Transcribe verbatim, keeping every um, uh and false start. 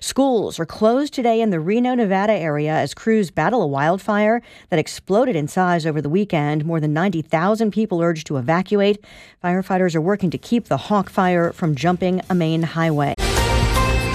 Schools are closed today in the Reno, Nevada area as crews battle a wildfire that exploded in size over the weekend. More than ninety thousand people urged to evacuate. Firefighters are working to keep the Hawk Fire from jumping a main highway.